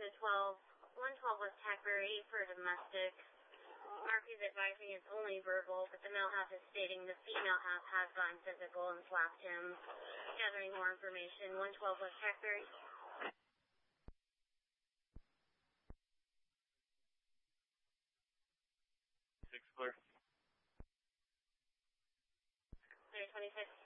to 12. 112 West Hackberry for domestic. Mark is advising it's only verbal, but the male half is stating the female half has gotten physical and slapped him. Gathering more information. 112 West Hackberry. 6 clear. Clear 26.